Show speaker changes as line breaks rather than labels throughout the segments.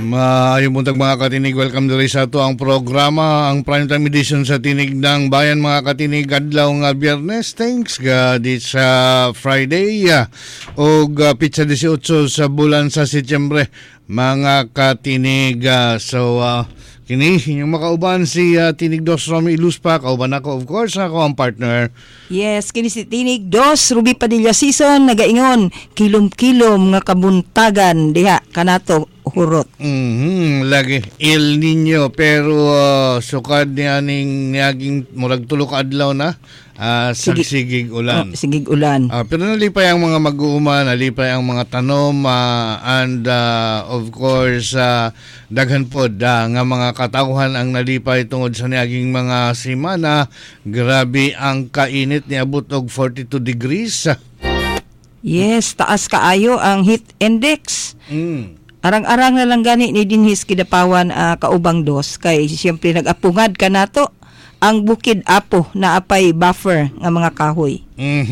Maayong buntag mga katinig, welcome diri sa ato ang programa, ang primetime edition sa Tinig ng Bayan mga katinig, adlaw nga Biyernes. Thanks God, it's Friday og pitsa 18 sa bulan sa Setyembre mga katinig. Kini inyong makauban si Tinig Dos Romy Iluspa, kauban ako of course, ako ang partner.
Yes, kini si Tinig Dos Ruby Padilla Season, nagaingon kilom-kilom nga kabuntagan diha kanato hurot.
Lagi El Nino pero sukad niya ning naging murag tulo ka adlaw na. Sigig ulan.
Sigig ulan.
Pero nalipay ang mga mag-uuman, nalipay ang mga tanom, and of course, daghan pod nga mga katauhan ang nalipay tungod sa niaging mga semana. Grabe ang kainit, niabot og 42 degrees.
Yes, taas kaayo ang heat index. Arang-arang na lang gani ni dinhis kidapawan kaubang dos kay siyempre nag-apungad ka nato ang bukid apo na apay buffer nga mga kahoy.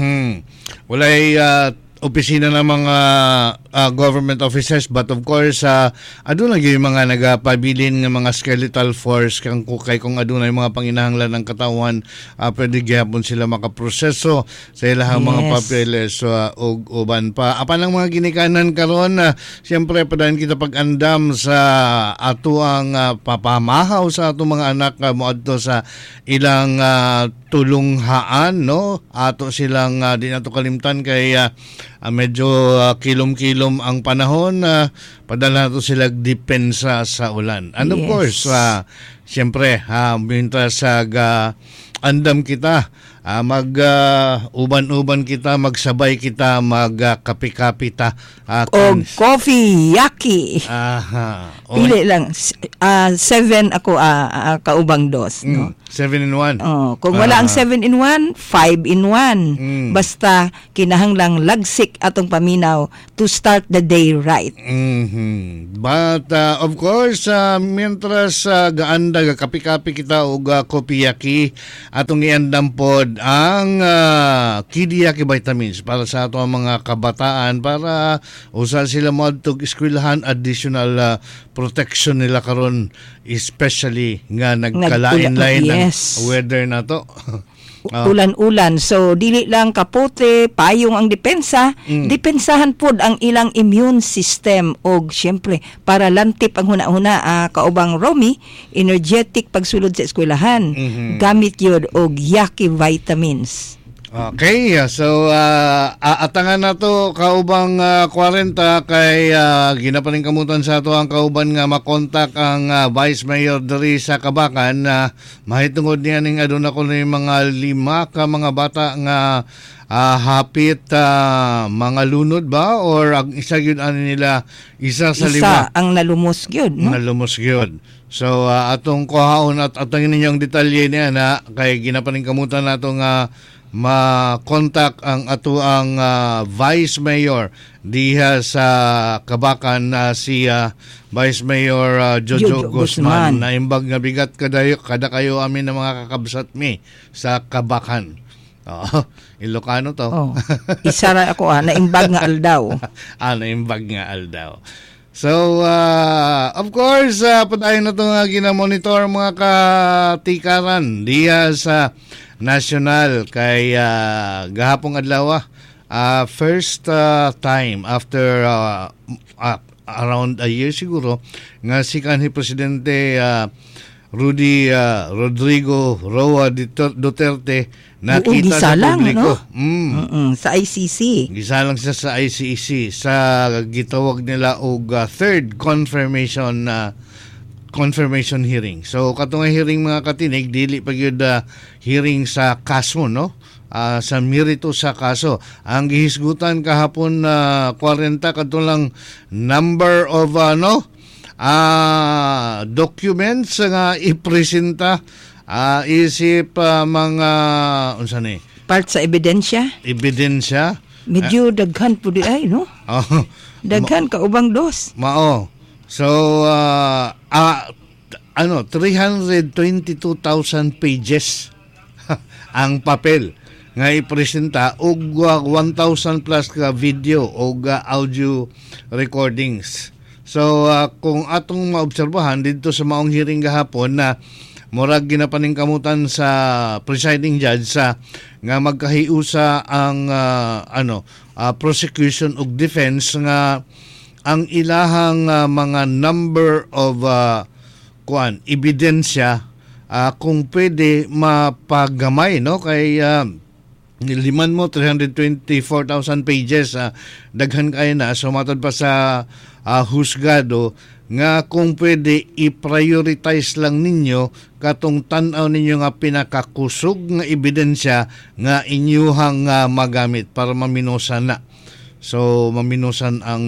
Walay
opisina ng mga government officers, but of course aduna gyud mga nagapabilin nga mga skeletal force kay kung aduna mga panginahanglan ng katawan, pwede gyapon sila makaproseso sa ilahang mga papeles og uban pa. Apan ang mga ginikanan karon, siyempre padayon kita pag-andam sa ato ang papamahaw sa ato mga anak moadto sa ilang tulunghaan, no? Ato silang di nato kalimtan kay medyo kilom-kilom ang panahon, padala nato sila depensa sa ulan. And of course, siyempre, mintas andam kita, uban-uban kita, magsabay kita, magkapi-kapi ta.
O coffee, yaki. Pili lang. 7 ako kaubang dos. No?
7-in-1.
Kung wala ang 7-in-1, 5-in-1. Basta kinahanglang lagsik atong paminaw to start the day right.
But of course, mientras gaanda kapi-kapi kita o kopiyaki, atong iandam pod ang kidiyaki vitamins para sa ato mga kabataan para usa sila moadtog eskwelahan, additional protection nila karon, especially nga nagkalain-lain ng weather na to.
Ulan-ulan. So, dili lang kapote, payong ang depensa, depensahan pod ang ilang immune system og syempre, para lantip ang huna-huna kaubang Romy, energetic pagsulod sa eskwelahan. Gamit yun og yaki vitamins.
Okay, so atangan na to kaubang 40 kay ginapaning kamutan sa ato ang kauban nga makontak ang Vice Mayor diri sa Kabakan. Mahitungod niya ning aduna ko ni mga 5 ka mga bata nga hapit mga lunod ba or ang isa gyud ani nila, isa sa 5
ang nalumos gyud, no?
Nalumos gyud. So atong kuhaon at atong ninyong detalye niya na kay ginapaning kamutan nato nga ma-contact ang ato ang Vice Mayor diha sa Kabakan, si Vice Mayor Jojo Guzman, na imbag nga bigat kada kayo amin ng mga kakabsat mi sa Kabakan. Ilocano to.
Isa ra ako naimbag nga aldaw.
Naimbag nga aldaw. So, of course, padayon na ito nga ginamonitor mga katikaran diya sa National kay gahapong adlaw, first time after around a year siguro nga si kanhi Presidente Rudy Rodrigo Roa Duterte nakita sa publiko, no?
Sa ICC.
Gisalang siya sa ICC sa gitawag nila og third confirmation hearing. So katong hearing mga katinig, dili pa gyud hearing sa kaso, no? Sa merito sa kaso. Ang gihisgutan kahapon 40 kadto lang number of documents nga ipresenta, isip mga unsa ni
part sa ebidensya. Medyo daghan po di ay, no? Daghan kaubang dos.
Mao. So 322,000 pages ang papel nga ipresenta og 1,000 plus ka video o audio recordings. So kung atong maobserbahan dito sa maong hearing gahapon na murag ginapaning kamutan sa presiding judge sa nga magkahiusa ang prosecution ug defense nga ang ilahang mga number of ebidensya kung pwede mapagamay, no, kay liman mo 324,000 pages, daghan kayo na, so matod pa sa husgado nga kung pwede i-prioritize lang ninyo katong tan-aw ninyo nga pinakakusog nga ebidensya nga inyuhang magamit para maminusan na. So maminusan ang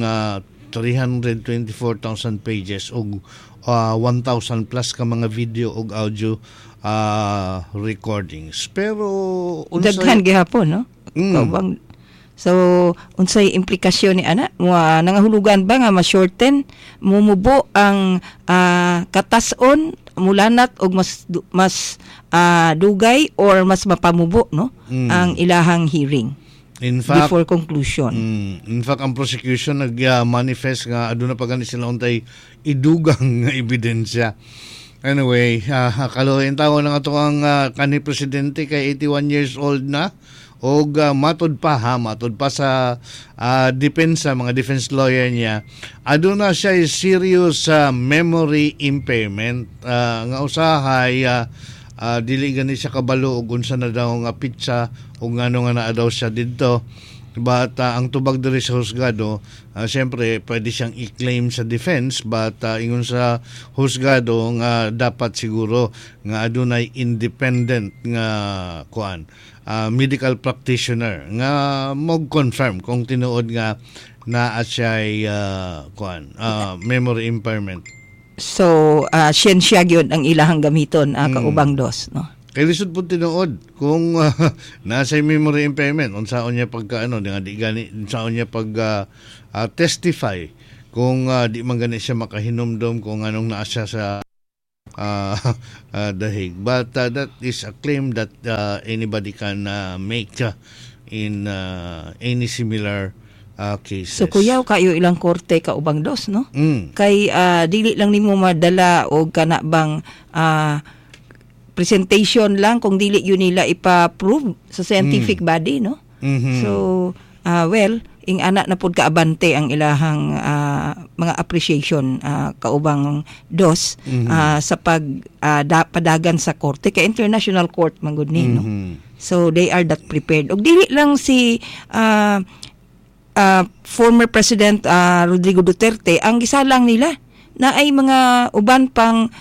324,000 pages ug 1,000 plus ka mga video ug audio recordings. Pero
daghan gihapon, no? Kaubang. So unsay implikasyon ni ana? Nangahulugan ba nga ma-shorten mumubo ang katason mulanat og mas dugay or mas mapamubo, no? Ang ilahang hearing.
In fact,
before conclusion.
In fact, ang prosecution nag-manifest nga aduna pa gani sila untay idugang nga ebidensya. Anyway, kaluhin tawo na ato ang kanhi presidente kay 81 years old na og matod pa sa depensa, mga defense lawyer niya. Aduna siya serious memory impairment nga usahay dili gani siya kabalo og unsa na daw nga pitsa o ngano nga naa daw siya didto. But ang tubag diri sa husgado, siyempre pwede siyang i-claim sa defense, but ingon sa husgado nga dapat siguro nga adunay independent nga medical practitioner nga mag-confirm kung tinuod nga naa siya'y memory impairment.
So, siyensya gyud ang ilahang gamiton kaubang dos, no?
Kay lisod po tinuod kung nasa memory impairment unsaon niya pagka di gani unsaon niya pag testify kung di man gani siya makahinumdom kung anong naa siya sa dahig. But that is a claim that anybody can make in any similar cases.
So kuyaw kayo ilang korte kaubang dos, no? Kay dili lang nimo madala og kana bang presentation lang kung dili yun nila ipa-prove sa scientific body, no? So ing anak na pud kaabante ang ilahang mga appreciation kaubang dos sa padagan sa korte kay international court man gud ni, no? So they are that prepared. Og dili lang si former President Rodrigo Duterte ang gisalang nila na ay mga uban pang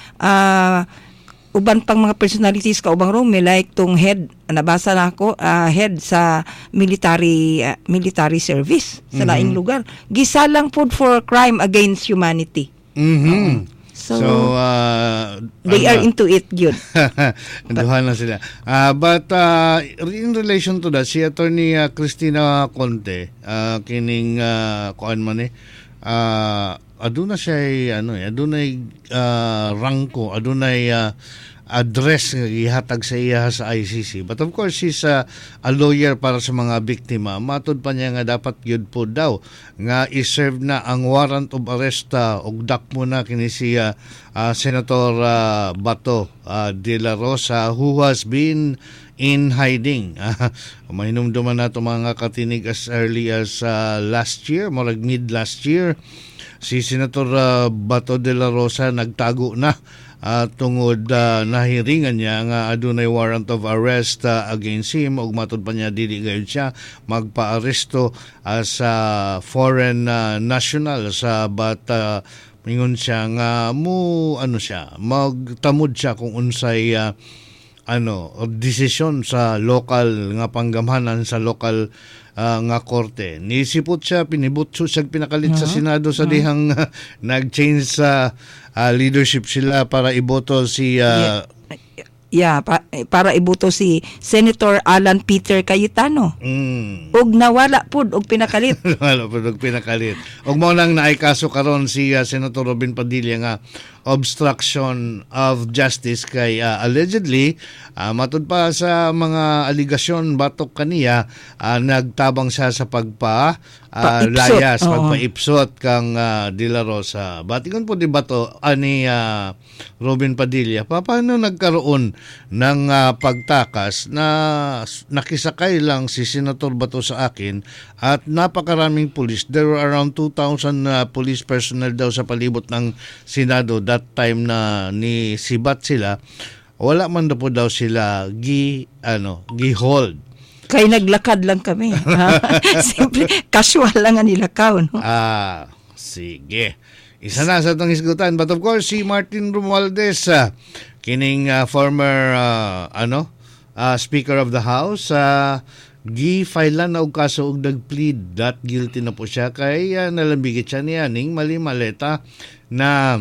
mga personalities kaubang Rome, like tong head, nabasa na ako, head sa military service sa laing lugar. Gisalang po for crime against humanity. So they are into it, good.
Duhan na sila. But in relation to that, si Attorney Cristina Conte, kining kuan man aduna siya adunay rangko, adunay address nga gihatag sa iya sa ICC. But of course, she's a lawyer para sa mga biktima. Matod pa niya nga dapat yun po daw nga iserve na ang warrant of arrest og dakmo na kini si Senator Bato de la Rosa, who has been in hiding. Mahinumduman na ito mga katinig as early as last year, murag mid last year. Si Senator Bato de la Rosa nagtago na tungod nahiringan niya nga adunay warrant of arrest against him ug matud pa niya dili gayud siya magpaaresto sa foreign national sa mingon siya nga magtamod siya kung unsay desisyon sa local nga panggamhanan sa local nga korte. Nisipot siya, pinibutso siya, pinakalit sa Senado sa dihang nag-change sa leadership sila para iboto si
para ibuto si Senator Alan Peter Cayetano. Og nawala pud og pinakalit.
Wala pud og pinakalit. Og mo nang naikaso karon si Senator Robin Padilla nga obstruction of justice kay allegedly matud pa sa mga aligasyon batok kaniya nagtabang siya sa layas, pagpaipsot kang De La Rosa. Batingon po di bato ani Robin Padilla, paano nagkaroon ng pagtakas na nakisakay lang si Senator Bato sa akin at napakaraming pulis. There were around 2,000 police personnel daw sa palibot ng Senado that time na ni sibat sila. Wala man daw sila gi-hold.
Kay naglakad lang kami. Simple, casual lang ang nilakaw. No?
Sige. Isa na sa itong isgutan. But of course, si Martin Romualdez, kining former Speaker of the House, gi-filean na og kaso og nag-plead that guilty na po siya kay nalambigit siya niya ning mali-maleta na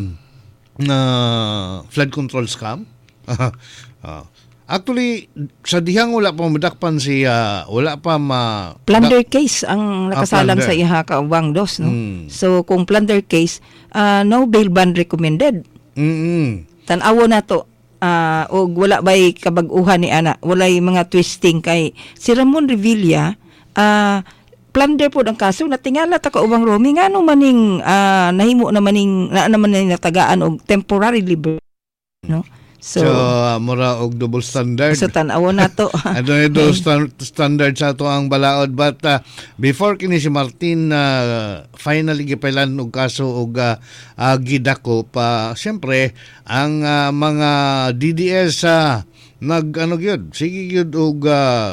flood control scam. Actually, sa dihang wala pa madakpan siya, wala pa
plunder case ang nakasalang sa iha kaubang dos, no? So kung plunder case, no bail bond recommended. Tan-awo na to. Og wala ba'y kabag-uhan ni ana, walay mga twisting kay si Ramon Revilla, plunder po ang kaso, natingala ta kaubang Romy, nga no maning nahimo na maning natagaan og temporary liberty, no? So
mura og double standard.
So tan-awo na to.
Adto double standard sa to ang balaod, but before kini si Martin finally gipailan og kaso og gidako pa, syempre ang mga DDS gyud sige gyud og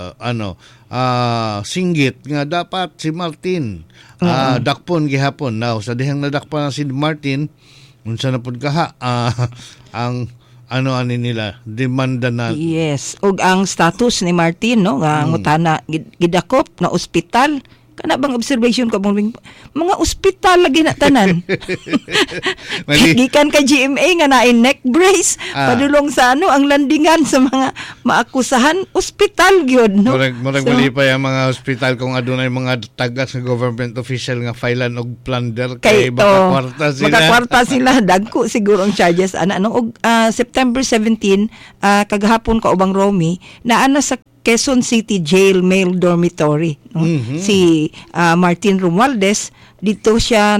singgit nga dapat si Martin dakpon gihapon. Now sa dihang nadakpan si Martin, unsa na pud kaha ang ani nila demanda na.
Yes, og ang status ni Martin, no, nga ngutana gidakop na ospital. Kana bang observation ko bang mga ospital lagi na tanan. Gikan ka GMA nga naay neck brace, padulong sa ang landingan sa mga maakusahan, ospital gyud, no.
Murag malipay ang mga ospital kung adunay mga tagas nga government official nga filean og plunder kay makakwarta sila.
Makakwarta sila, dagko siguro ang charges no. Og September 17 kagahapon kaubang Romy naana sa Quezon City Jail Male Dormitory, no? Si Martin Romualdez dito siya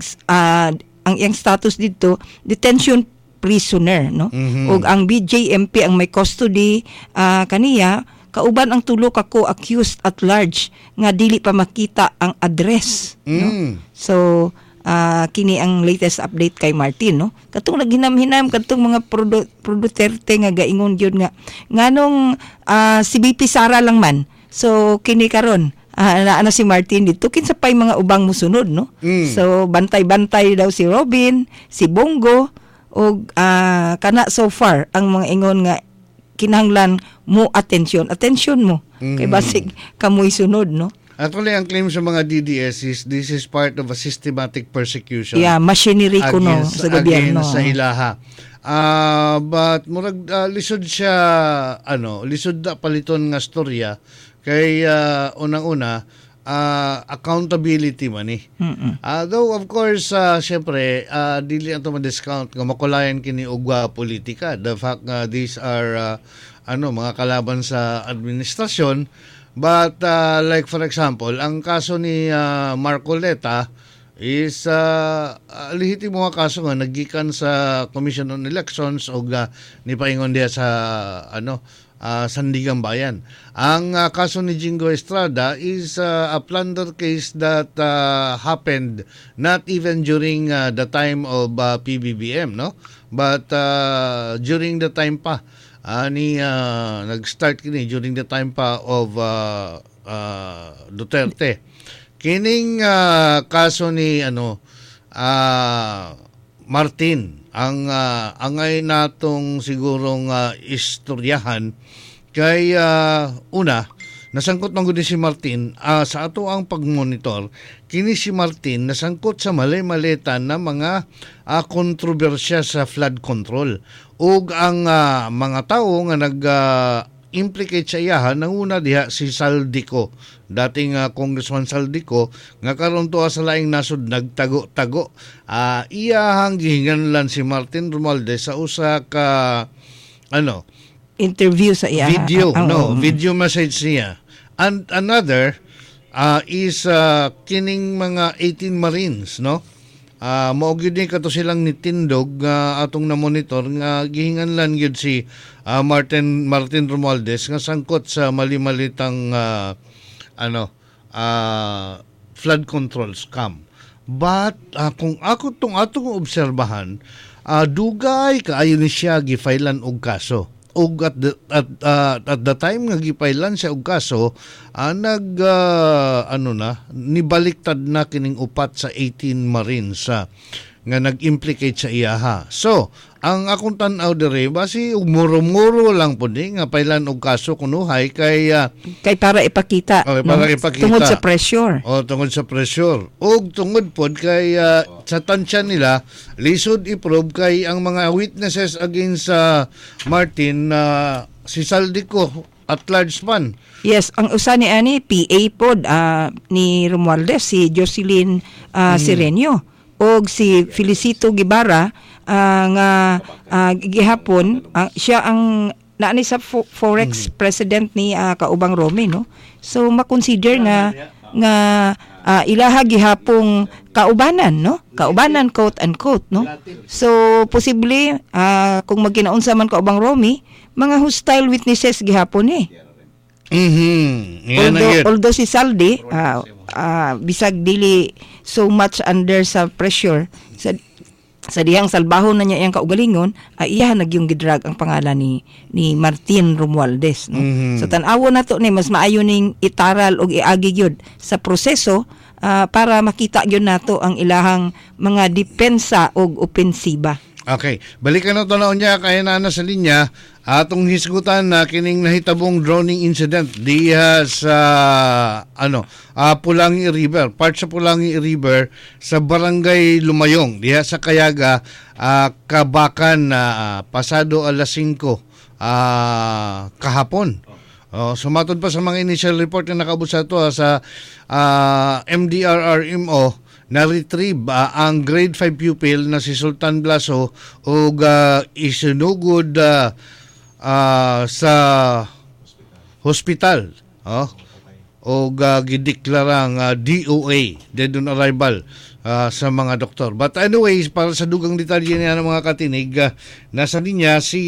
ang iyang status dito detention prisoner, no? Ug ang BJMP ang may custody kaniya kauban ang tulo ka co-accused at large nga dili pa makita ang address, no? So kini ang latest update kay Martin, no. Katong naghinam-hinam katong mga Duterte nga gaingon gyud nga nganong si BP Sara lang man. So kini karon na si Martin dito kinsa pay mga ubang musunod, no. So bantay-bantay daw si Robin, si Bongo og kana so far ang mga ingon nga kinahanglan mo attention mo kay basig kamoy sunod, no.
Actually, ang claim sa mga DDS is this is part of a systematic persecution.
Yeah, machinery ko no sa gobyerno.
Against sa ilaha. But murag lisod siya lisod na paliton nga storya kay unang-una accountability man eh. Though of course syempre dili ato ma-discount nga makulayan kini og politika. The fact nga these are mga kalaban sa administrasyon. But like for example, ang kaso ni Marcoleta is lehitimo nga kaso nga naggikan sa Commission on Elections o nipaingon diya sa Sandigang Bayan. Ang kaso ni Jingo Estrada is a plunder case that happened not even during the time of PBBM, no? But during the time pa nag-start kini during the time pa of Duterte. Kining kaso ni Martin ang angay natong sigurong istoryahan kay una nasangkot man gud si Martin sa ato ang pagmonitor, kini si Martin nasangkot sa malay-malitan na mga kontrobersya sa flood control. Ug ang mga tawo nga nag implicate sa iyahan nanguna diha si Saldico, dating Congressman Saldico, nga karon tuwa sa laing nasod nagtago-tago. Iyahang gihinganlan si Martin Romualdez sa usa ka
Interview sa iya.
Video message niya. And another is kining mga 18 Marines, no? Mao gyud ni kato silang nitindog atong na monitor nga gihinganlan gyud si Martin Romualdez nga sangkot sa mali-malitang flood control scam. But kung atong obserbahan, dugay kaayo ni siya gifailan og kaso. Og at the time nga gipailan siya og kaso, nibaliktad na kining upat sa 18 Marines nga nag-implicate sa iyaha. So, ang akong tan-aw dire basi muro-muro lang pud nga pailan og kaso kunuhay kay
para ipakita,
para ipakita
tungod sa pressure.
Tungod sa pressure. Og tungod pod kay sa tansya nila lisod i-probe kay ang mga witnesses against Martin si Saldico at large man.
Yes, ang usa ni ani PA pod ni Romualdez, si Jocelyn Sirenio og si Felicito Guevara nga gihapon siya ang naani sa Forex president ni kaubang Rome, no? So makonsider nga ilaha gihapong kaubanan, no? Kaubanan quote unquote, no? So posible kung magkinaunsa man kaubang Rome, mga hostile witnesses gihapon Although si Saldi bisag dili so much under sa pressure sa dihang salbahon na niya iyang kaugalingon, iya nagyong gidrag ang pangalan ni Martin Romualdez, no? So tan-awon nato ni mas maayo ning itaral og iagi gyud sa proseso para makita gyud nato ang ilahang mga depensa og opensiba.
Okay, balikan na naon niya kay nana sa linya atong hisgutan na kining nahitabong droning incident diha sa Pulangi River, part sa Pulangi River sa Barangay Lumayong diha sa Kayaga, Kabakan pasado alas 5 kahapon. Sumatod pa sa mga initial report na nakabot sa ito sa MDRRMO, na-retrieve ang grade 5 pupil na si Sultan Blaso o isinugod sa hospital o gideklarang DOA, dead on arrival, sa mga doktor. But anyways, para sa dugang detalye niya ng mga katinig, nasa linya si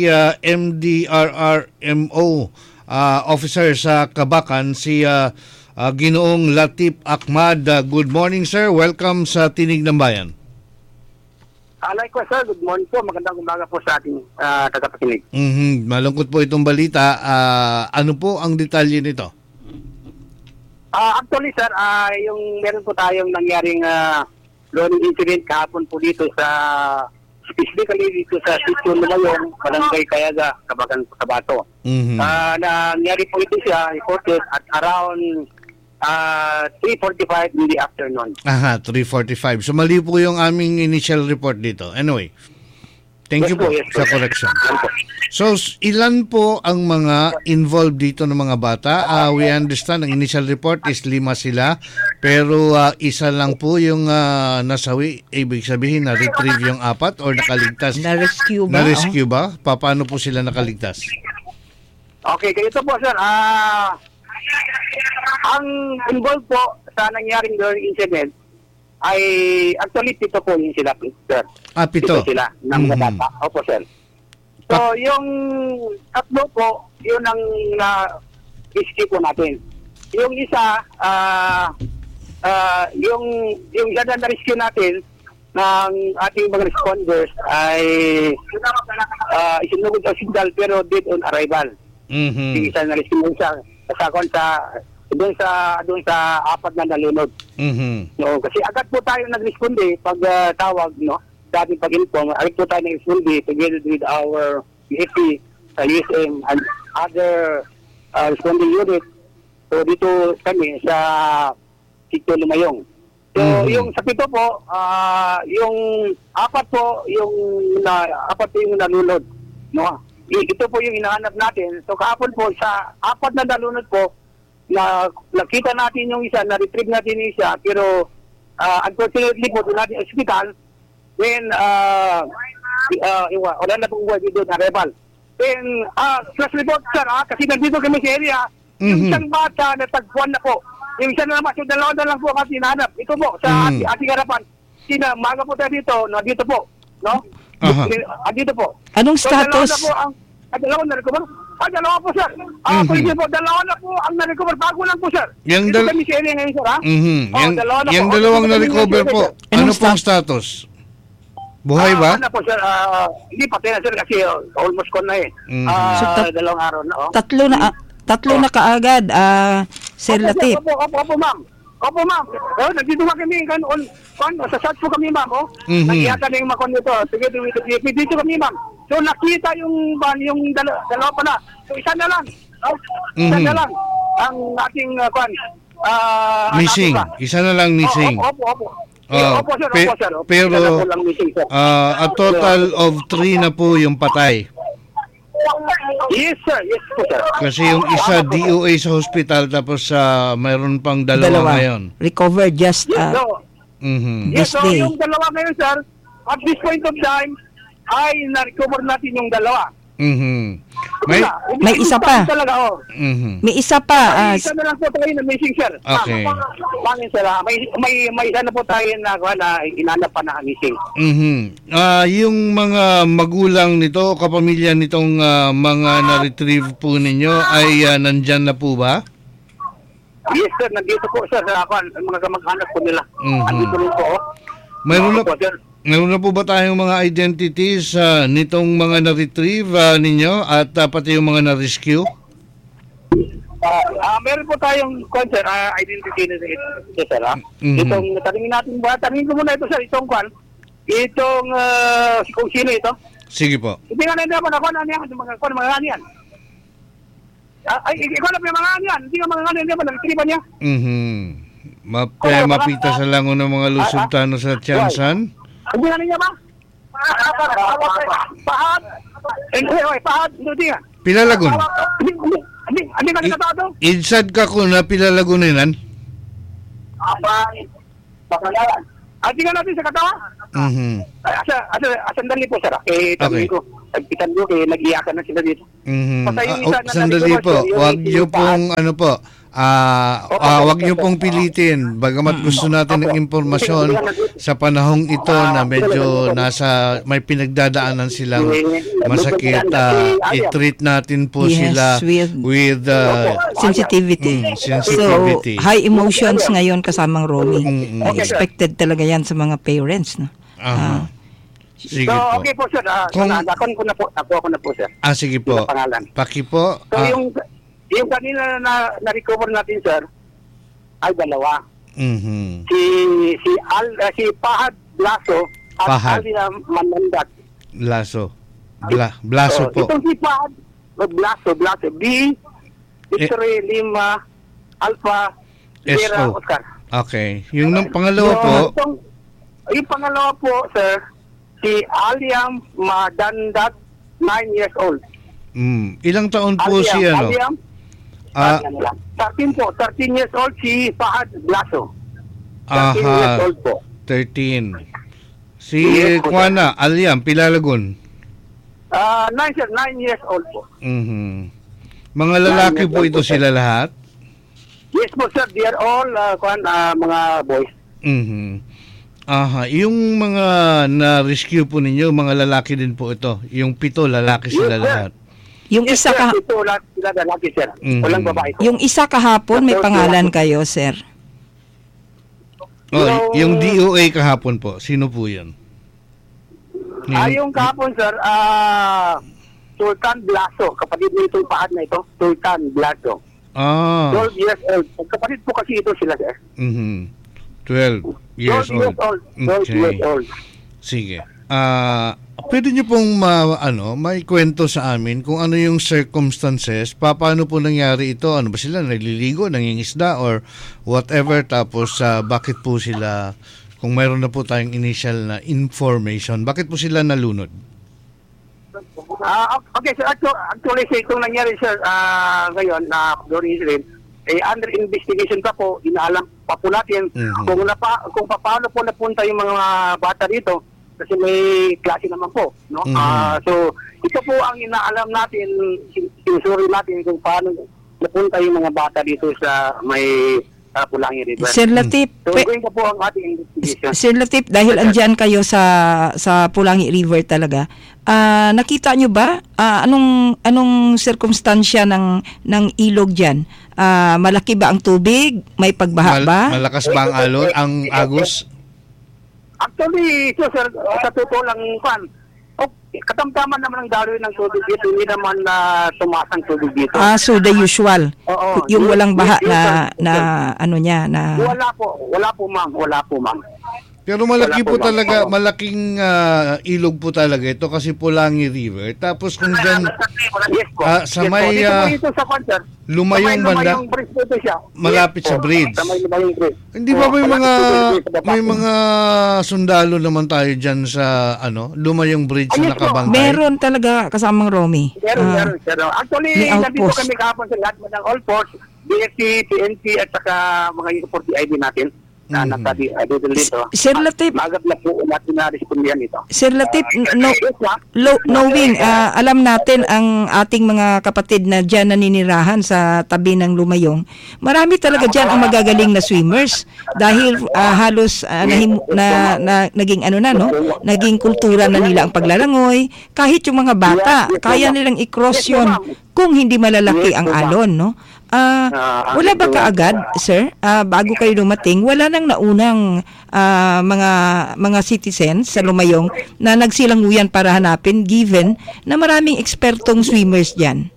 MDRRMO officer sa Kabakan, si Ginoong Latif Ahmad. Good morning, sir. Welcome sa Tinig ng Bayan.
Likewise, sir. Good morning po. Magandang umaga po sa ating tagapakinig.
Malungkot po itong balita. Ano po ang detalye nito?
Actually, sir, yung meron po tayong nangyaring loading incident kahapon po dito specifically dito sa Sitio Lumayong, Barangay Kayaga, Kabakan, Cotabato. Nangyari po ito siya, reported at around 3:45 in the afternoon.
3:45. So mali po yung aming initial report dito. Anyway, thank you po sa correction. So ilan po ang mga involved dito ng mga bata? We understand ang initial report is 5 sila, pero isa lang po yung nasawi. Ibig sabihin na retrieve yung 4 or nakaligtas. Na-rescue ba? Paano po sila nakaligtas?
Okay, ganito po, sir. Ang involved po sa nangyaring incident ay actually 7 po yung sila, sir. 7 sila ng mga bata. Opo, sir. So, yung 3 po, yun ang na-rescue po natin. Yung isa, yung isa na rescue natin ng ating mga responders ay isinugod sa signal pero dead on arrival. Yung isa na rescue mo siya doon sa 4 na nalunod. So, kasi agad po tayo nag-responde pag tawag, no? Dating pag-inform, agad po tayo nag-responde together with our USP, USM, and other responding unit So dito kami sa Sitio Lumayong. So yung sa 7 po, yung 4 po yung nalunod, no? Ito po yung hinahanap natin. So kahapon po sa 4 na nalunod po, nakita natin yung isa, na-retrieve natin yung isa, pero unfortunately po doon natin hospital, then wala na pong buhay dito na rebel. Then flash report sir, kasi nandito kami sa area, yung isang bata na tagpuan na po. Yung isa na naman, so 2 na lang po kasi hinahanap. Ito po, sa ating harapan. Maga po tayo dito, dito po. No? Dito po.
Anong status?
So, dalawa na recover. Dalawa po, sir. Pwede po, dalawa na po ang na-recover. Bago lang po, sir. Dito kami sa area ngayon, sir, ha?
Yung dalawang na-recover po, ano pong status? Buhay ba?
Ano po, sir? Hindi patay na, sir, kasi almost gone na eh. Dalawang araw na,
Tatlo na kaagad, Sir Latif.
Opo, ma'am. Nandito nga kami, sa search po kami, ma'am, Nakiyata na yung makon nito. Sige, dito kami, ma'am. So, nakita yung dalawa pa na. So, isa na lang. Isa na lang. Ang ating,
missing. Isa na lang missing.
Opo, sir.
Pero, a total of 3 na po yung patay.
Yes, sir. Yes po, sir.
Kasi yung isa DOA sa hospital, tapos mayroon pang dalawa ngayon.
Recovered just
Yes, so
day.
yung dalawa ngayon, sir, at this point of time, ay na-recover natin yung dalawa.
May isa pa.
Talaga,
May isa pa.
May isa na lang po tayo na missing, sir.
Okay.
Pangin, sir. May isa na po tayo na inanap pa na missing.
Yung mga magulang nito, kapamilya nitong mga na-retrieve po ninyo, ay nandyan na po ba?
Yes, sir. Nandito po, sir. Mga kamag-anak po nila. Nandito rin po.
Meron na po ba tayong mga identities nitong mga na-retrieve ninyo at pati yung mga na-rescue?
Meron po tayong identity na sir. Itong tanongin ko muna ito, sir. Itong kung sino ito.
Sige po.
Hindi nga na naman ako mga ano yan. Ikaw na po yung mga ano yan. Hindi nga mga ano yan. Nag-retrieve niya.
Mapita sa lango ng mga Lusubtano sa Tiansan.
Hindi nga niya ba? Pahad. Pahad. Hindi nga.
Pilalagon.
Hindi ka nakatado?
Idsad ka ko na pilalagunan.
Hindi nga natin sa katawa? Sandali po, sir. Tanongin ko. Nagpitan ko, nag-iyakan na sila dito.
Sandali po. Huwag niyo pong wag niyo pong pilitin. Bagamat gusto natin ng impormasyon sa panahong ito na medyo may pinagdadaanan silang masakit, i-treat natin po sila with
sensitivity. So, high emotions ngayon kasamang roaming. Expected talaga yan sa mga parents, no?
Sige
so,
po.
okay po, sir. Nakuha ko na po, sir.
Sige po. Paki po.
So, yung kanina na-recover natin, sir, ay dalawa. Si Pahad Blaso at Alia Manandat.
Blaso po.
Itong si Pahad Blaso, Victor Lima Alpha Sierra Oscar.
Okay. Yung pangalawa po?
Yung pangalawa po, sir, si Aliam Madandat, 9 years old.
Ilang taon po si ano?
13 years old si Fahad Blaso. 13 years old po.
13. Si Juana, Aliam, Pilalagon.
9 years old po.
Mga lalaki po ito sila lahat?
Yes po, sir. They are all mga boys.
Yung mga na-rescue po ninyo, mga lalaki din po ito. Yung 7 lalaki sila lahat.
Yung isa
lalaki, sir. Walang babae.
Yung isa kahapon, may pangalan kayo, sir?
Yung DOA kahapon po. Sino po yun?
Yung kahapon, sir, Sultan Blaso. Kapatid mo itong Pahad na ito. Sultan Blaso. 12 years old. Kapatid po kasi ito sila, sir.
12 years old.
12 years old.
Sige. Pwede niyo pong may kwento sa amin kung ano yung circumstances, paano po nangyari ito? Ano ba sila, naliligo, nangingisda, or whatever? Tapos bakit po sila, kung mayroon na po tayong initial na information, bakit po sila nalunod?
Okay, so actually, itong nangyari, sir, ngayon, during incident, under investigation pa po, inaalam pa po natin kung paano po napunta yung mga bata dito, kasi may klase naman po, no? So ito po ang inaalam natin, sinusuri natin kung paano napunta yung mga bata dito sa may Pulangi River.
Sir Latif,
so going po ang ating investigation.
Sir Latif, dahil andyan kayo sa Pulangi River talaga, nakita nyo ba anong circumstansya ng ilog diyan? Malaki ba ang tubig? May pagbaha ba?
Malakas ba ang alon, ang agos?
Actually, ito, sir, sa totoo lang, katamtaman naman ang daloy ng tubig dito, hindi naman tumaas ang tubig dito.
So the usual.
Oo,
yung walang baha
na Wala po, ma'am.
Pero malaki po talaga, malaking ilog po talaga ito kasi Pulangi River. Tapos kung dyan, sa may lumayong banda, malapit sa bridge. Hindi ba may mga sundalo naman tayo dyan sa lumayong bridge na nakabantay?
Meron talaga kasamang Romy.
Meron. Actually, nandito kami kahapon sa lahat ng all force, BFC, PNP at saka mga support ID natin. Dito.
Sir Latif,
magap na po natin na respondihan ito.
Sir Latif, knowing, alam natin ang ating mga kapatid na dyan naninirahan sa tabi ng Lumayong, marami talaga dyan ang magagaling na swimmers dahil halos naging naging kultura na nila ang paglalangoy. Kahit yung mga bata, kaya nilang i-cross yun kung hindi malalaki ang alon, no? Wala ba kaagad, sir, bago kayo dumating, wala nang naunang mga citizens sa Lumayong na nagsilanguyan para hanapin, given na maraming ekspertong swimmers dyan?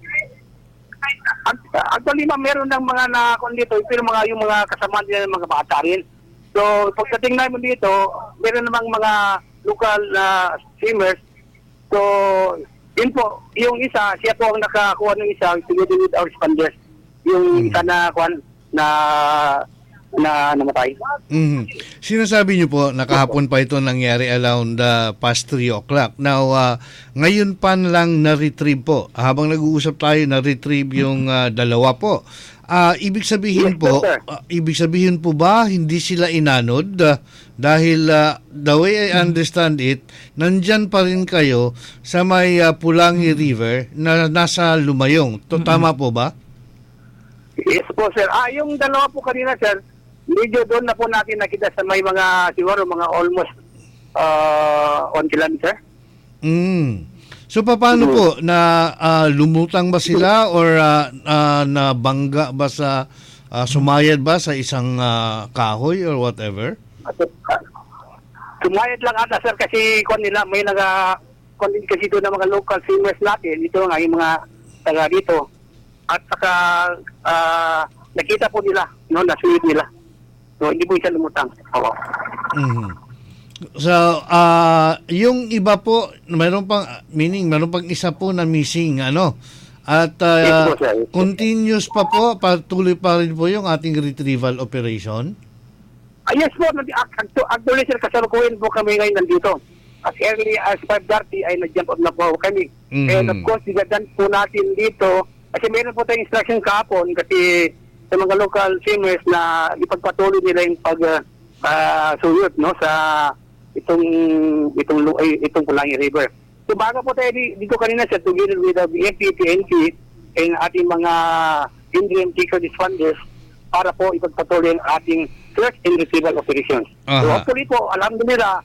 Actually, ma'am, meron ng mga dito, pero yung mga kasama nila ng mga bata rin. So, pagdating namin dito, meron namang mga local swimmers. So, yun po, yung isa, siya po ang nakakuha ng isa, together with our responders. Yung isa na namatay.
Sinasabi niyo po, nakahapon pa ito nangyari around past 3 o'clock. Now, ngayon pa lang na-retrieve po. Habang nag-uusap tayo, na-retrieve yung dalawa po. Ibig sabihin po ba hindi sila inanod? Dahil the way I understand it, nandyan pa rin kayo sa may Pulangi River na nasa Lumayong. Tama po ba?
Yes po, sir. Yung dalawa po kanina, sir, medyo doon na po natin nakita sa may mga, siguro mga almost 1 kilometer.
So, paano po? Lumutang ba sila or nabangga ba sa, sumayad ba sa isang kahoy or whatever?
Sumayad lang ata, sir, kasi nila, may kasi doon ng mga local swimmers natin. Ito nga yung mga taga dito. At saka nakita po nila, na-sweep nila. So, hindi po siya lumutang.
So, yung iba po, meron pang isa po na missing, At continuous pa po, patuloy pa rin po yung ating retrieval operation?
Yes po, actually, sir, kasalukuyan po kami ngayon nandito. As early as 5:30 ay nag-jump out na po kami. And of course, digadan po natin dito. Kasi meron po tayong instruction kahapon kasi sa mga local swimmers na ipagpatuloy nila yung suyot sa itong Pulangi River. So bago po tayo dito kanina, sir, together with the BFP, PNP and ating mga Indian Tico Responders para po ipagpatuloy ang ating search and retrieval operations. So hopefully po, alhamdulillah,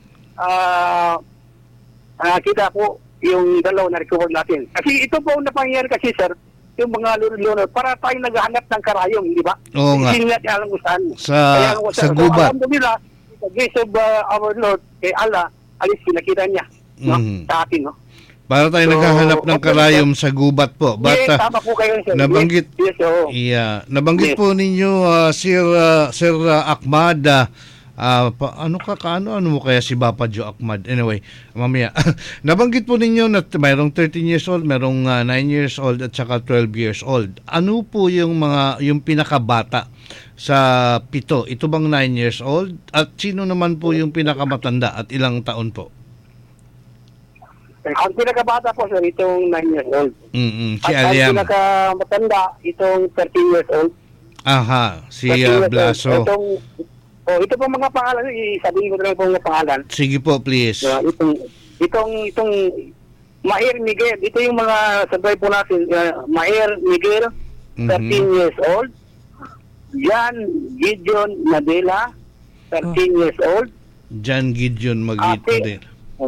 kita po yung dalaw na recover natin. Kasi ito po ang napangyayari kasi, sir, yung mga lunod para tayo naghahanap ng karayom, di ba?
Oo nga.
Hindi natin alam kung saan.
Sa gubat.
Alhamdulillah, sa grace of our Lord, kay Allah, alis pinakita niya sa atin, no?
Para tayo naghahanap ng karayom sa gubat po. But,
tama po kayo, sir.
Nabanggit po ninyo, Sir Ahmad, Ano mo kaya si Bapa Joe Ahmad? Anyway, mamaya. Nabanggit po ninyo na mayroong 13 years old, mayroong 9 years old at saka 12 years old. Ano po yung pinakabata sa 7? Ito bang 9 years old? At sino naman po yung pinakamatanda at ilang taon po?
Ang pinakabata po, sir, itong 9 years old.
Si
At
Aliam.
ang pinakamatanda, itong 13 years old.
Aha, si
13 years
Blaso.
old. Ito po mga pangalan, sabihin ko na lang po mga pangalan.
Sige po, please.
Itong Maher Miguel, ito yung mga sabay po natin. Maher Miguel, 13 years old. Jan Gideon Nadela, 13 years old.
Jan Gideon Magdito.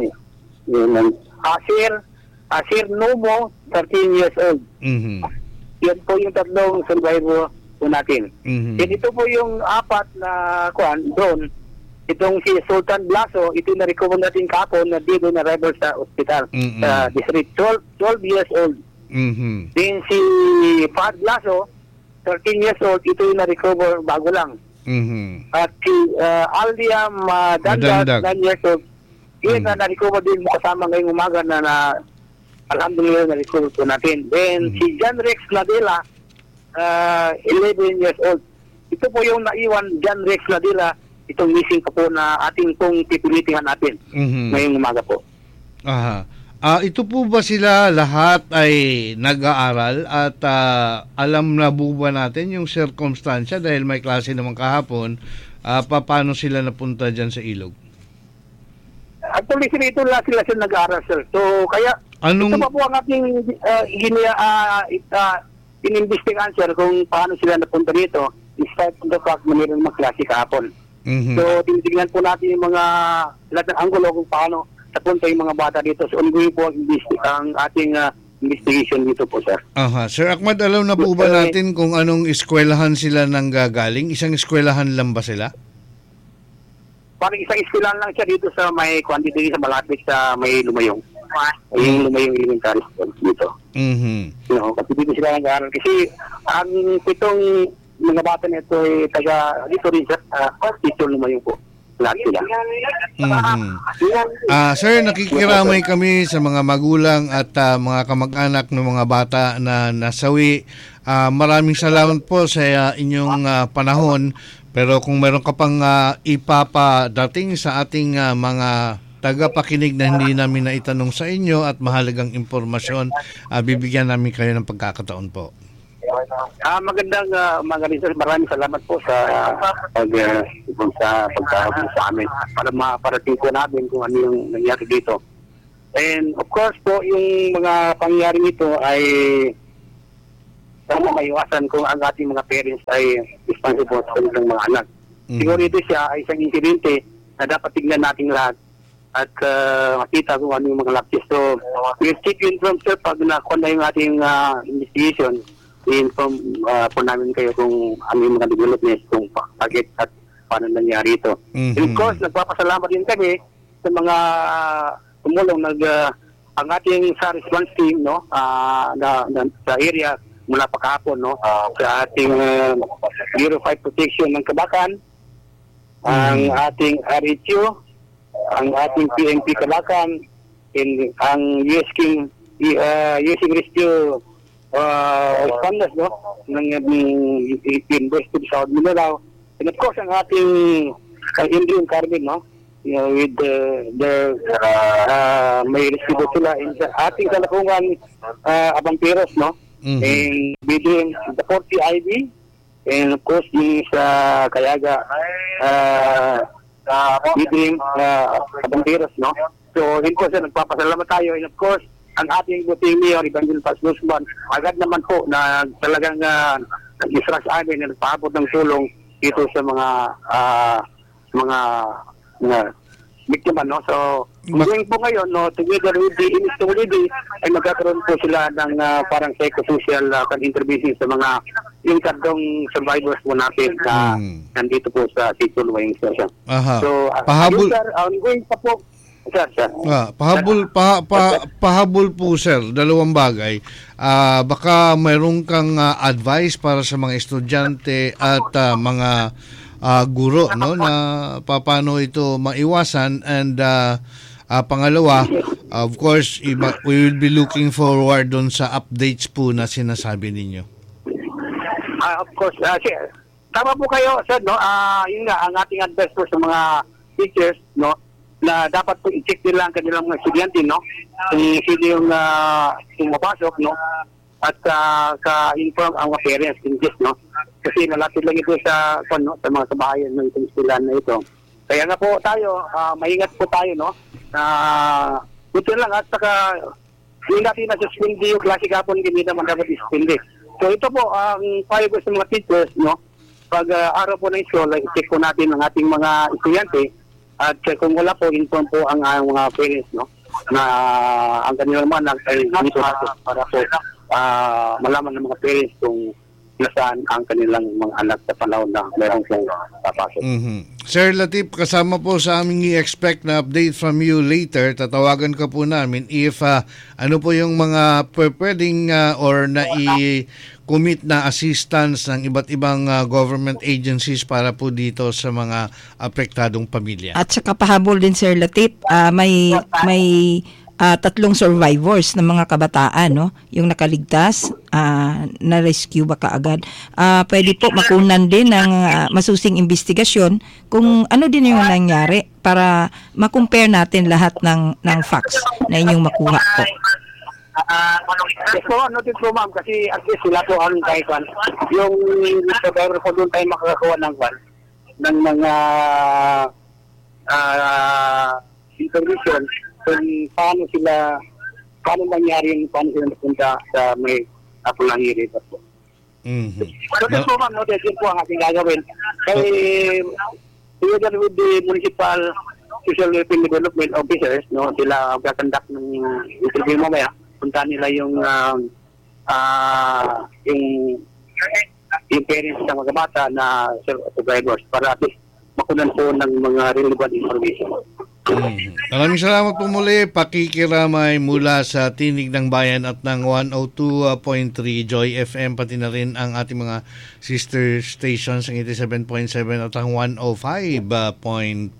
Asir Nomo, 13 years old. Yan po yung tatlong survivor po natin. Then ito po yung apat na drone. Itong si Sultan Blaso, ito yung na-recover natin kapon na dito na arrival sa ospital sa district. 12 years old. Then si Fahad Blaso, 13 years old, ito yung na-recover bago lang. At si Aldiam Dandag, 9 years old, yun na na-recover din kasama ngayong umaga na alhamdulillah na-recover po natin. Then si John Rex Nadela, 11 years old. Ito po yung naiwan, John Rex Nadela, itong missing pa po na ating pong pipilitingan natin ngayong umaga po.
Aha. Ito po ba sila lahat ay nag-aaral at alam na po ba natin yung circumstansya dahil may klase naman kahapon, paano sila napunta dyan sa ilog?
Actually, ito lang sila nag-aaral, sir. So, kaya ito pa po ang ating inimbestigahan, sir, kung paano sila napunta dito despite the fact na mayroon mga klase kahapon. So, tinitignan po natin yung mga lahat ng anggulo kung paano napunta yung mga bata dito. So, ongoing po ang ating investigation dito po, sir.
Aha. Sir Ahmad, alam na po ba natin kung anong eskwelahan sila nang gagaling? Isang eskwelahan lang ba sila?
Parang isang eskwelahan lang siya dito sa may quantity sa malapit sa may Lumayong. Yung Lumayong Elementary School dito. Kasi dito sila nag-aaral. Kasi ang pitong mga bata nito ay taga dito rin sa Tito Lumayong po. Lahat sila.
Sir, nakikiramay kami sa mga magulang at mga kamag-anak ng mga bata na nasawi. Maraming salamat po sa inyong panahon. Pero kung meron ka pang ipapadating sa ating mga tagapakinig na hindi namin naitanong sa inyo at mahalagang impormasyon, bibigyan namin kayo ng pagkakataon po.
Magandang sir. Maraming salamat po sa pagkakataon sa amin para maparating po namin kung ano yung nangyari dito. And of course po, yung mga pangyayari nito ay sana maiwasan kung ang ating mga parents ay responsible sa kanilang mga anak. Siguro ito siya ay isang insidente na dapat tignan natin lahat at makita kung ano yung mga lapses. So, we'll keep you informed, sir, pag nakuha na yung ating investigation, i-inform po namin kayo kung ano yung mga developments, kung bakit at paano nangyari ito. And of course, nagpapasalamat din kami sa mga tumulong ang ating sa response team sa area mula pa kahapon sa ating Bureau of Fire Protection ng Kabakan, ang ating RHU, ang ating PNP Kabakan, and ang USking Rescue Responders ng University of South Mindanao, and of course ang ating Indian Carmen with may rescue sila in sa ating kalakungan Abanteros and within the 40 IB, and of course yung sa Kayaga within Abanteros, So, yun po sir, nagpapasalamat tayo, and of course ang ating buting mayor, Evangelist Paz Guzman, agad naman po na talagang nag-isra sa amin na nagpaabot ng tulong dito sa mga biktima, So, ngayon po ngayon, together with the MSWD, ay magkakaroon po sila ng parang psychosocial intervention sa mga yung kardong survivors po natin na nandito po sa Tito Lumayong Station. So,
pahabol,
sir, ongoing pa po. Sir.
Pahabol po, sir, dalawang bagay. Baka mayroon kang advice para sa mga estudyante at mga guro, no, na paano ito maiwasan. And pangalawa, of course, we will be looking forward doon sa updates po na sinasabi ninyo.
Of course, sir. Tama po kayo, sir, no? Yun nga, ang ating advice po sa mga teachers, no, na dapat po i-check nila ang kanilang mga estudyante, no? Kung sino yung mapasok, no? At ka-inform ang mga parents in this, no? Kasi nalapit lang ito sa mga kabahayan ng itong eskwelahan na ito. Kaya nga po tayo, maingat po tayo, no? Buti lang at saka hindi natin nasuspindi yung klase kapon, hindi naman dapat isuspindi. So ito po, ang payo ko sa mga teachers, no? Pag araw po ng school, i-check po natin ang ating mga estudyante at kung wala po, inform po ang mga parents, no? Na ang kanilang mga anak ay dito para po malaman ng mga parents kung nasaan ang kanilang mga anak sa panahon na meron pong papasok.
Sir Latif, kasama po sa aming i-expect na update from you later. Tatawagan ka po namin if ano po yung mga pwedeng or na-commit na assistance ng iba't ibang government agencies para po dito sa mga apektadong pamilya. At
saka pahabol din, Sir Latif, may 3 survivors ng mga kabataan, no? Yung nakaligtas, na-rescue ba kaagad. Pwede po makunan din ng masusing investigasyon kung ano din yung nangyari para ma-compare natin lahat ng facts na inyong makuha po.
Yes po, noted po ma'am, kasi at least sila po ang kahit yung survivor po doon tayo makakakuha ng mga information kung paano sila napunta sa may Apulangiri po. Noted po ma'am, noted yun po ang ating gagawin. Kaya together with the municipal social welfare development officers, no, sila gagandak ng interview mamaya. Punta nila yung parents ng mga bata na survivors para at least makunan po ng mga relevant information.
Maraming salamat po muli, pakikiramay mula sa Tinig ng Bayan at ng 102.3 Joy FM, pati na rin ang ating mga sister stations ang 87.7 at ang 105.7.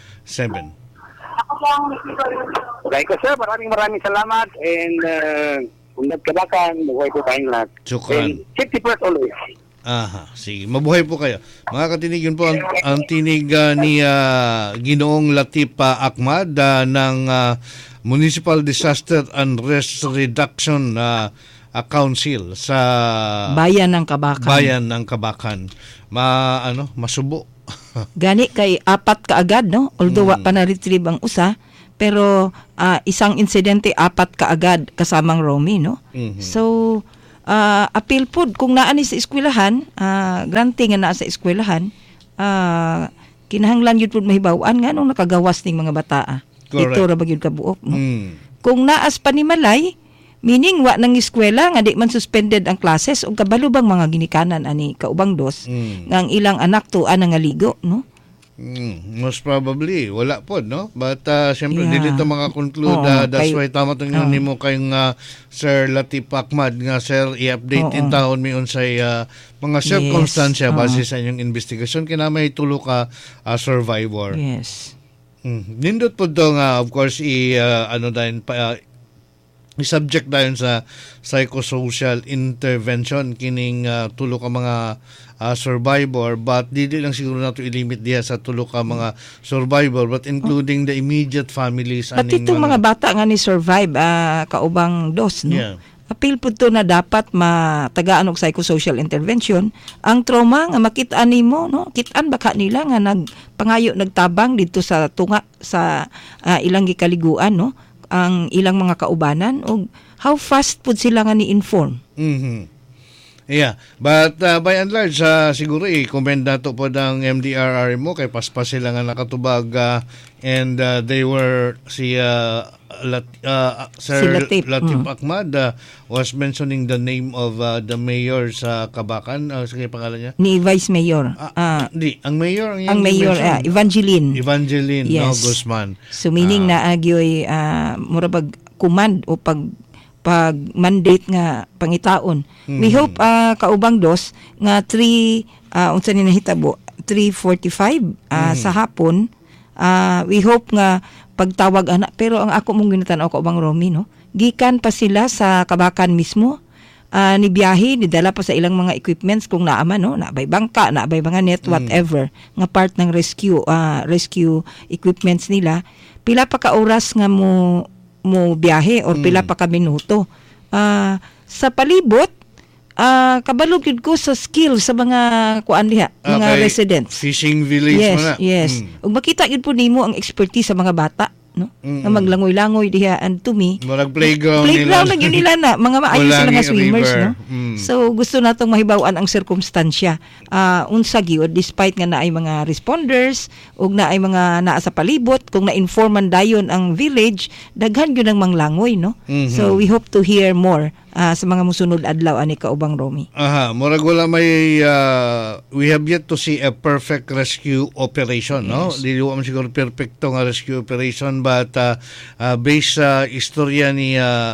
Okay ko sir, maraming salamat and kung nagkabakan, mabuhay po tayong lahat.
Sukran.
Safety first always.
Sige. Mabuhay po kayo. Mga katinig, yun po ang tinig ni Ginoong Latif Ahmad ng Municipal Disaster and Risk Reduction Council sa
Bayan ng
Kabakan. Masubo.
Gani kay 4 kaagad, no? Although pa na-retrieve ang usa, pero isang insidente 4 kaagad kasamang Romy, no? So appeal po kung naani sa eskwelahan, granting nga naa sa eskwelahan, kinahanglan yun po mahibawan nga nung nakagawas ning mga bata. Dito ra bagyud kabuok, no? Kung naas panimalay, meaning wa nang eskwela nga di man suspended ang classes o kabalo bang mga ginikanan ani kaubang dos nga ang ilang anak tuan nga ligo, no?
Most probably wala po, no? But syempre dili ta maka-conclude. That's why tama tong nimo kayong Sir Latif Ahmad nga sir i-update in taon mi unsay mga circumstansya base sa inyong investigasyon kinamay tulo ka survivor.
Yes.
Nindot po to nga of course i-subject dayon sa psychosocial intervention kining tulo ka mga survivor, but dili lang siguro nato i-limit diha sa tulo ka mga survivor but including the immediate families.
But itong mga bata nga ni survive kaubang dos, no? Yeah. Appeal po to na dapat matagaan og psychosocial intervention. Ang trauma nga makit-an nimo, no? Kit-an baka nila nga nagpangayo nagtabang dito sa tunga sa ilang gikaliguan, no? Ang ilang mga kaubanan o how fast pud sila nga ni-inform.
Yeah, but by and large siguro i-commend nato po ng MDRR mo kay paspas sila nga nakatubag and they were Sir Latif Ahmad was mentioning the name of the mayor sa Kabakan. Sige pangalan niya?
Ni Vice Mayor.
Ang mayor
Evangeline.
Yes. No, Guzman.
So meaning na agyoy murabag command o pag-mandate nga pangitaon. We hope kaubang dos nga 3 unsa ni nahitabo 3:45 sa hapon. We hope nga pagtawag ana, pero ang ako mong ginatanaw ko bang Romy, no? Gikan pa sila sa Kabakan mismo. Ni biyahe, nidala pa sa ilang mga equipments kung naaman, no? Naabay bangka, naabay mga net, whatever, nga part ng rescue equipments nila. Pila pa ka oras nga mo biyahe or pila pa ka minuto. Sa palibot, kabalog yun ko sa skill sa mga kuan diha, mga residents.
Fishing village
yes,
mo na.
Yes. Ug makita yun po nimo ang expertise sa mga bata, no? Nga maglangoy-langoy diha, and to me,
murag playground
na yun nila na mga maayos sila nga swimmers,
river.
no? So gusto natong mahibaw-an ang sirkumstansya. Unsa gyud, despite nga naay mga responders ug naay mga naa sa palibot, kung na-informan dayon ang village, daghan gyud ang manglangoy, no? So we hope to hear more sa mga musunod adlaw ani kaubang Romy.
Murag wala may we have yet to see a perfect rescue operation, no? Dili mo siguro perfecto nga rescue operation, but based sa istorya ni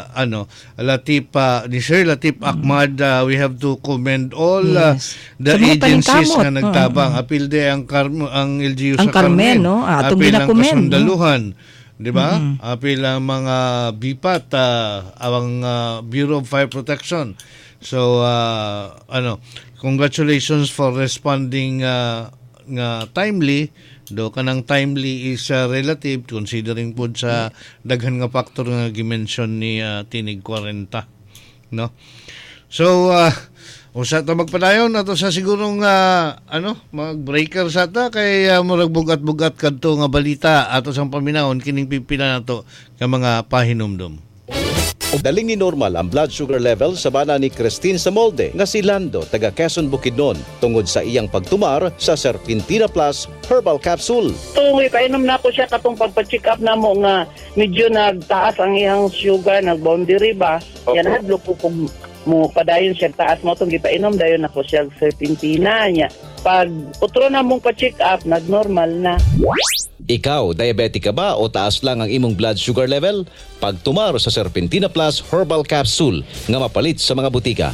ni Sir Latif Ahmad, we have to commend all the agencies nga nagtabang. Apil de ang LGU sa Carmen,
no?
Apil ang kasundaluhan. Diba? Apil ang mga BIPAT, ang Bureau of Fire Protection. So, congratulations for responding nga timely. Do kanang timely is relative considering po sa daghan nga factor nga gimension ni Tinig 40, no? So, usa ta magpadayon ato sa sigurong mag-breaker sa ta kay murag bugat-bugat kadto nga balita ato sang paminahon kining pipila nato nga mga pahinumdum.
Daling ni normal ang blood sugar level sa bana ni Christine Samolde nga si Lando taga Quezon Bukidnon tungod sa iyang pagtumar sa Serpentina Plus Herbal Capsule.
Tungoy painom na ko siya katong pagpa-check up na mo nga medyo nagtaas ang iyang sugar, nag-boundary ba? Yan hadlo ko kung mo padayon siya taas mo itong gipainom dayon ako siya Serpentina niya. Pag utro na mong pa-check up, nag-normal na.
Ikaw, diabetic ka ba o taas lang ang imong blood sugar level? Pagtumar sa Serpentina Plus Herbal Capsule nga mapalit sa mga butika.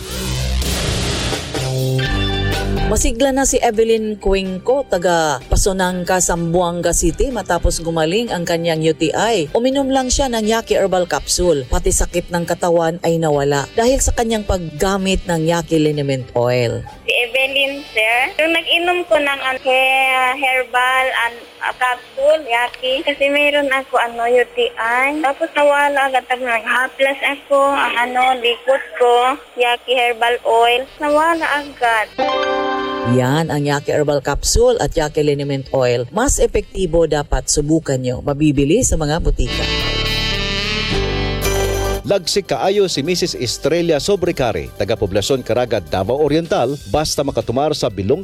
Masigla na si Evelyn Cuenco, taga Pasonangka, Zamboanga City matapos gumaling ang kanyang UTI. Uminom lang siya ng Yaki Herbal Capsule. Pati sakit ng katawan ay nawala dahil sa kanyang paggamit ng Yaki Liniment Oil.
Si Evelyn, sir, yung nag-inom ko ng herbal and capsule, Yaki, kasi mayroon ako UTI. Tapos nawala agad nag-haplas ako, ang likod ko, Yaki Herbal Oil, nawala agad.
Yan ang Yaki Herbal Capsule at Yaki Liniment Oil. Mas epektibo, dapat subukan nyo. Mabibili sa mga butika.
Lagsik kaayo si Mrs. Estrella Sobrecari, taga Poblacion Caraga, Davao Oriental, basta makatumar sa bilong